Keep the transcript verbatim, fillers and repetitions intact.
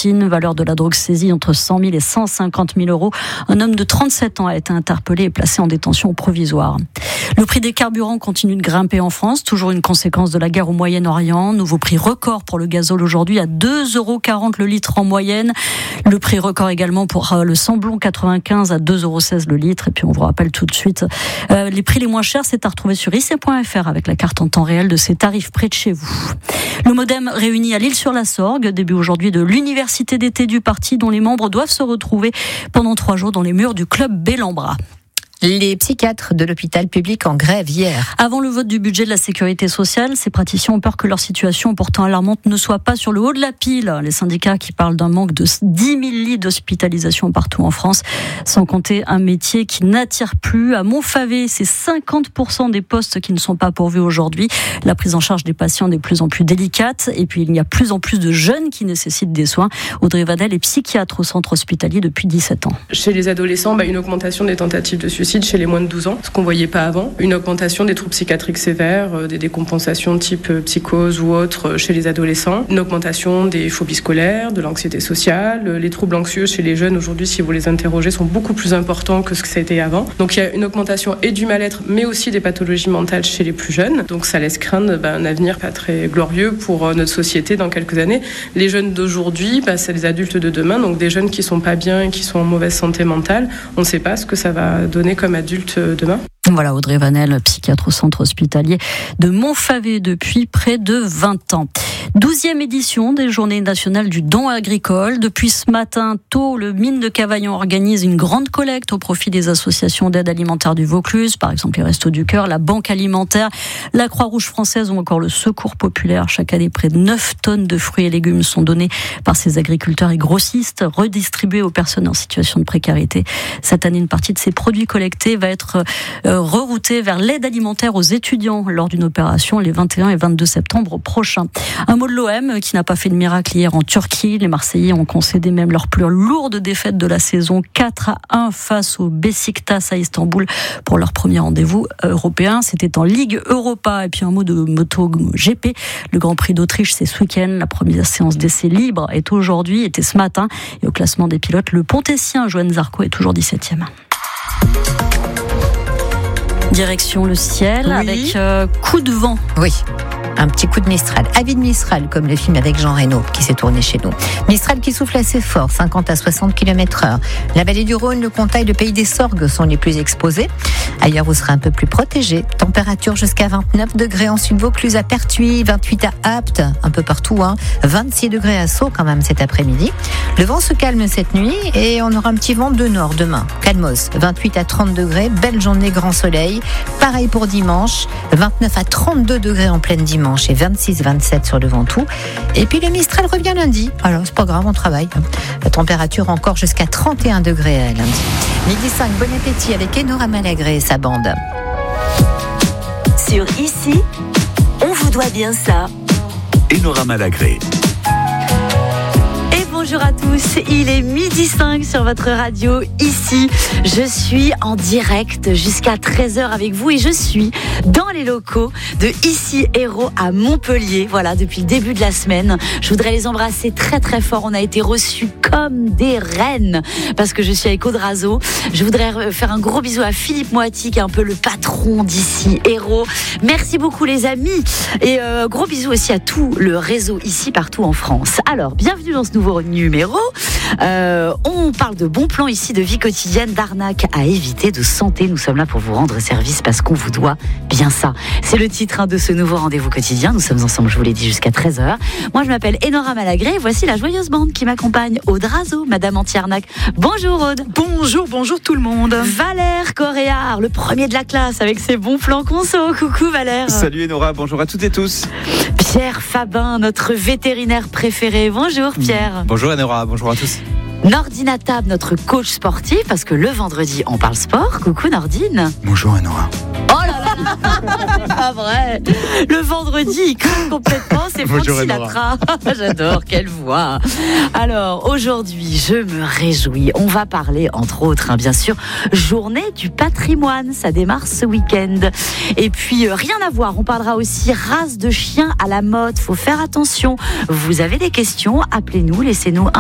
Argentine. Valeur de la drogue saisie entre cent mille et cent cinquante mille euros. Un homme de trente-sept ans a été interpellé et placé en détention provisoire. Le prix des carburants continue de grimper en France, toujours une conséquence de la guerre au Moyen-Orient. Nouveau prix record pour le gazole aujourd'hui à deux euros quarante le litre en moyenne. Le prix record également pour le samplon quatre-vingt-quinze à deux euros seize le litre. Et puis on vous rappelle tout de suite, euh, les prix les moins chers, c'est à retrouver sur i c point f r avec la carte en temps réel de ces tarifs près de chez vous. Le MoDem réuni à l'Île-sur-la-Sorgue, début aujourd'hui de l'université d'été du parti dont les membres doivent se retrouver pendant trois jours dans les murs du club Bellambra. Les psychiatres de l'hôpital public en grève hier. Avant le vote du budget de la sécurité sociale, ces praticiens ont peur que leur situation, pourtant alarmante, ne soit pas sur le haut de la pile. Les syndicats qui parlent d'un manque de dix mille lits d'hospitalisation partout en France, sans compter un métier qui n'attire plus. À Montfavet, c'est cinquante pour cent des postes qui ne sont pas pourvus aujourd'hui. La prise en charge des patients est de plus en plus délicate. Et puis, il y a plus en plus de jeunes qui nécessitent des soins. Audrey Vanel est psychiatre au centre hospitalier depuis dix-sept ans. Chez les adolescents, bah, une augmentation des tentatives de suicide chez les moins de douze ans, ce qu'on ne voyait pas avant. Une augmentation des troubles psychiatriques sévères, des décompensations type psychose ou autres chez les adolescents. Une augmentation des phobies scolaires, de l'anxiété sociale. Les troubles anxieux chez les jeunes aujourd'hui, si vous les interrogez, sont beaucoup plus importants que ce que ça a été avant. Donc il y a une augmentation et du mal-être, mais aussi des pathologies mentales chez les plus jeunes. Donc ça laisse craindre bah, un avenir pas très glorieux pour notre société dans quelques années. Les jeunes d'aujourd'hui, bah, c'est les adultes de demain, donc des jeunes qui ne sont pas bien et qui sont en mauvaise santé mentale. On ne sait pas ce que ça va donner comme adulte demain. Voilà Audrey Vanel, psychiatre au centre hospitalier de Montfavet depuis près de vingt ans. douzième édition des Journées nationales du don agricole. Depuis ce matin tôt, le Mine de Cavaillon organise une grande collecte au profit des associations d'aide alimentaire du Vaucluse, par exemple les Restos du Cœur, la Banque alimentaire, la Croix-Rouge française ou encore le Secours populaire. Chaque année, près de neuf tonnes de fruits et légumes sont donnés par ces agriculteurs et grossistes, redistribués aux personnes en situation de précarité. Cette année, une partie de ces produits collectés va être euh, rerouté vers l'aide alimentaire aux étudiants lors d'une opération les vingt et un et vingt-deux septembre prochains. Un mot de l'O M qui n'a pas fait de miracle hier en Turquie. Les Marseillais ont concédé même leur plus lourde défaite de la saison, quatre à un face au Beşiktaş à Istanbul pour leur premier rendez-vous européen. C'était en Ligue Europa. Et puis un mot de moto G P. Le Grand Prix d'Autriche, c'est ce week-end. La première séance d'essai libre est aujourd'hui, était ce matin. Et au classement des pilotes, le Pontessien Johan Zarco est toujours dix-septième. Direction le ciel, oui. Avec euh, coup de vent. Oui. Un petit coup de Mistral. Avis de Mistral, comme le film avec Jean Reno qui s'est tourné chez nous. Mistral qui souffle assez fort, cinquante à soixante kilomètres heure. La vallée du Rhône, le Comtat et le pays des Sorgues sont les plus exposés. Ailleurs, vous serez un peu plus protégés. Température jusqu'à vingt-neuf degrés en Sud-Vaucluse, à Pertuis, vingt-huit à Apt, un peu partout, hein. vingt-six degrés à Sceaux quand même cet après-midi. Le vent se calme cette nuit et on aura un petit vent de nord demain. Calmos, vingt-huit à trente degrés, belle journée, grand soleil. Pareil pour dimanche, vingt-neuf à trente-deux degrés en pleine dimanche. Et vingt-six à vingt-sept sur le Ventoux. Et puis le Mistral revient lundi. Alors c'est pas grave, on travaille. La température encore jusqu'à trente et un degrés lundi. Midi cinq, bon appétit avec Enora Malagré et sa bande. Sur Ici, on vous doit bien ça. Enora Malagré. Bonjour à tous, il est midi cinq sur votre radio Ici. Je suis en direct jusqu'à treize heures avec vous et je suis dans les locaux de Ici Héros à Montpellier. Voilà, depuis le début de la semaine. Je voudrais les embrasser très très fort. On a été reçus comme des reines parce que je suis avec Audrazo. Je voudrais faire un gros bisou à Philippe Moiti qui est un peu le patron d'Ici Héros. Merci beaucoup les amis et euh, gros bisous aussi à tout le réseau Ici partout en France. Alors, bienvenue dans ce nouveau numéro. Euh, on parle de bons plans ici, de vie quotidienne, d'arnaques à éviter, de santé. Nous sommes là pour vous rendre service parce qu'on vous doit bien ça. C'est le titre hein, de ce nouveau rendez-vous quotidien. Nous sommes ensemble, je vous l'ai dit, jusqu'à treize heures. Moi, je m'appelle Enora Malagré et voici la joyeuse bande qui m'accompagne. Audrazo, Madame Anti-Arnaque. Bonjour Aude. Bonjour, bonjour tout le monde. Valère Coréard, le premier de la classe avec ses bons plans conso. Coucou Valère. Salut Enora, bonjour à toutes et tous. Pierre Fabin, notre vétérinaire préféré. Bonjour Pierre. Bonjour Enora, bonjour à tous. Nordine Atab, notre coach sportif, parce que le vendredi, on parle sport. Coucou Nordine. Bonjour Enora. Oh là là, pas vrai. Le vendredi, il craque complètement, c'est Franck Sinatra. J'adore, quelle voix. Alors, aujourd'hui, je me réjouis. On va parler, entre autres, hein, bien sûr, journée du patrimoine. Ça démarre ce week-end. Et puis, euh, rien à voir. On parlera aussi race de chiens à la mode. Faut faire attention. Vous avez des questions? Appelez-nous, laissez-nous un